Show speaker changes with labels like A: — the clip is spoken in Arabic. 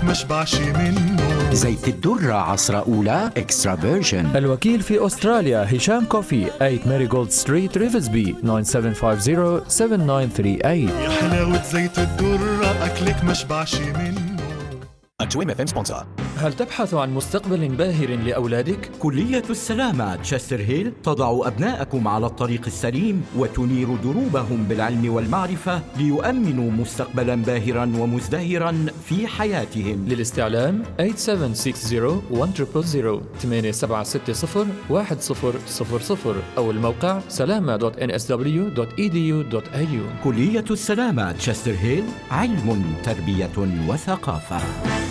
A: مشبعش منه.
B: زيت الدرة عصرة أولى إكسترا فيرجن.
C: الوكيل في أستراليا هشام كوفي 8 ماريغولد ستريت ريفزبي 9750-7938.
A: يا حلاوة زيت الدرة أكلك مشبعش منه.
C: هل تبحث عن مستقبل باهر لأولادك؟
D: كلية السلامة تشستر هيل تضع أبناءكم على الطريق السليم وتنير دروبهم بالعلم والمعرفة ليؤمنوا مستقبلا باهرا ومزدهرا في حياتهم.
C: للاستعلام 8760-1000 8760-1000 أو الموقع salama.nsw.edu.au.
D: كلية السلامة تشستر هيل، علم، تربية وثقافة.